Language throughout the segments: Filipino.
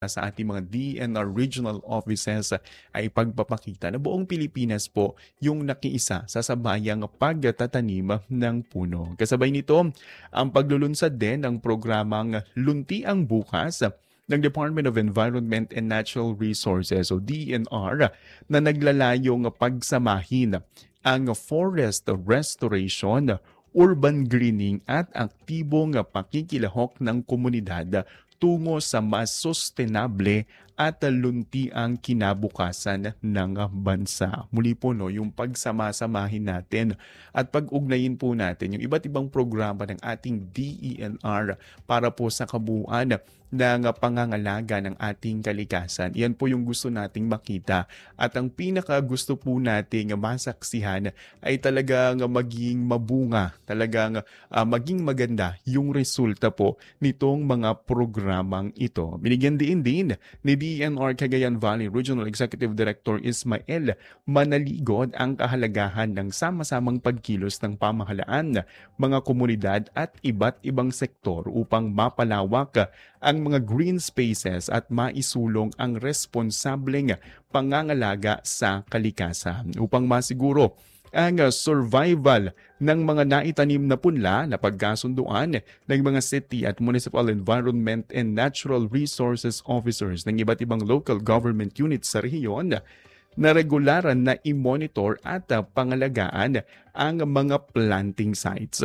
sa ating mga DNR regional offices ay pagpapakita na buong Pilipinas po yung nakiisa sa sabayang pagtatanim ng puno. Kasabay nito, ang paglulunsad din ng programang Lunti ang Bukas ng Department of Environment and Natural Resources o DENR na naglalayong pagsamahin ang forest restoration, urban greening at aktibong pakikilahok ng komunidad tungo sa mas sustainable at luntiang kinabukasan ng bansa. Muli po yung pagsama-samahin natin at pag-ugnayin po natin yung iba't ibang programa ng ating DENR para po sa kabuuan ng pangangalaga ng ating kalikasan. Yan po yung gusto nating makita at ang pinaka gusto po nating masaksihan ay talagang maging mabunga, talagang maging maganda yung resulta po nitong mga programang ito. Binigyan din ni DENR Cagayan Valley Regional Executive Director Ismael Manaligod ang kahalagahan ng sama-samang pagkilos ng pamahalaan, mga komunidad at iba't ibang sektor upang mapalawak ang mga green spaces at maisulong ang responsableng pangangalaga sa kalikasan upang masiguro ang survival ng mga naitanim na punla na pagkasunduan ng mga city at municipal environment and natural resources officers ng iba't ibang local government units sa rehiyon na regularan na i-monitor at pangalagaan ang mga planting sites.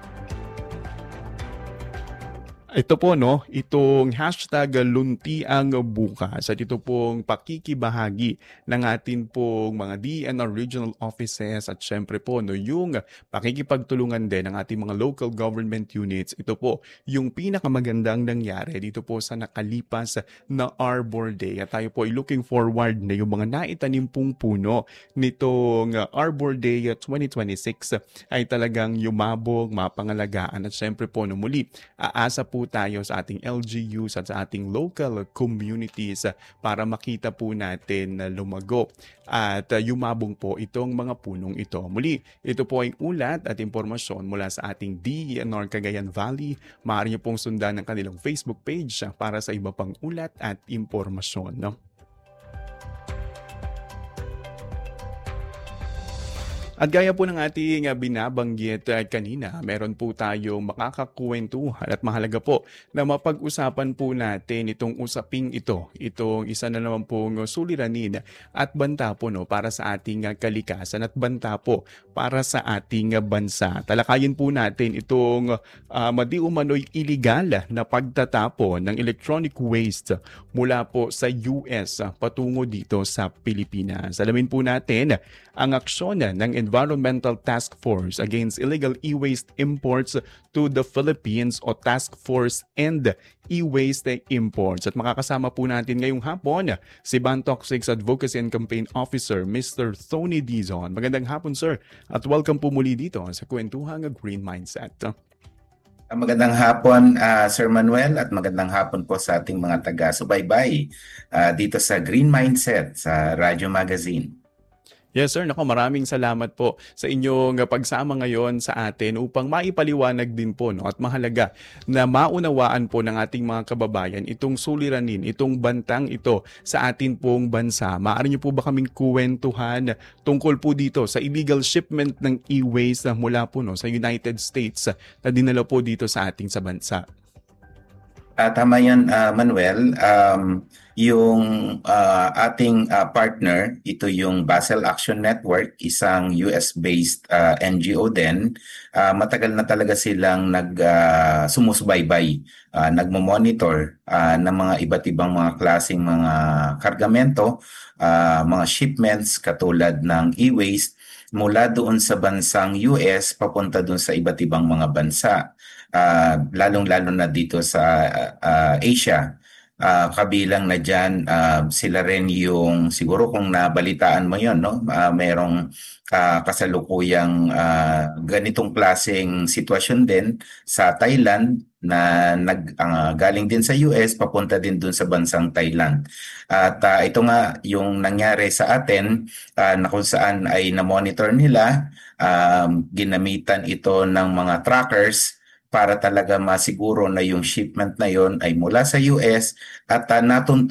Ito po itong hashtag Lunti ang Bukas at ito pong pakikibahagi ng atin pong mga DNR regional offices at syempre po yung pakikipagtulungan din ng ating mga local government units. Ito po yung pinakamagandang nangyari dito po sa nakalipas na Arbor Day at tayo po ay looking forward na yung mga naitanim pong puno nitong Arbor Day 2026 ay talagang yumabog, mapangalagaan at syempre po muli aasa po tayo sa ating LGUs at sa ating local communities para makita po natin na lumago at yumabong po itong mga punong ito. Muli, ito po ay ulat at impormasyon mula sa ating DENR Cagayan Valley. Maaari niyo pong sundan ang kanilang Facebook page para sa iba pang ulat at impormasyon. At gaya po ng ating binabanggit kanina, meron po tayong makakakwentuhan at mahalaga po na mapag-usapan po natin itong usaping ito. Itong isa na naman pong suliranin at banta po para sa ating kalikasan at banta po para sa ating bansa. Talakayin po natin itong madi umano'y iligal na pagtatapo ng electronic waste mula po sa US patungo dito sa Pilipinas. Alamin po natin ang aksyon ng Environmental Task Force Against Illegal E-Waste Imports to the Philippines o Task Force and E-Waste Imports. At makakasama po natin ngayong hapon si Bantoxics Advocacy and Campaign Officer Mr. Tony Dizon. Magandang hapon sir at welcome po muli dito sa Kwentuhang Green Mindset. Magandang hapon, Sir Manuel, at magandang hapon po sa ating mga taga-subaybay dito sa Green Mindset sa Radyo Magazine. Yes sir, maraming salamat po sa inyong pagsama ngayon sa atin upang maipaliwanag din po at mahalaga na maunawaan po ng ating mga kababayan itong suliranin, itong bantang ito sa atin pong bansa. Maaari niyo po ba kaming kuwentuhan tungkol po dito sa illegal shipment ng e-waste mula po sa United States na dinala po dito sa ating sa bansa? Tama yan, Manuel. Yung ating partner, ito yung Basel Action Network, isang US-based NGO din. Matagal na talaga silang sumusubaybay, nagmo-monitor ng mga iba't ibang mga klaseng mga kargamento, mga shipments katulad ng e-waste mula doon sa bansang US papunta doon sa iba't ibang mga bansa. Lalong-lalo na dito sa Asia. Kabilang na dyan, sila rin yung, siguro kung nabalitaan mo yun, merong kasalukuyang ganitong klaseng sitwasyon din sa Thailand na galing din sa US, papunta din dun sa bansang Thailand. At ito nga yung nangyari sa atin na kung saan ay na-monitor nila, ginamitan ito ng mga trackers para talaga masiguro na yung shipment na yon ay mula sa US at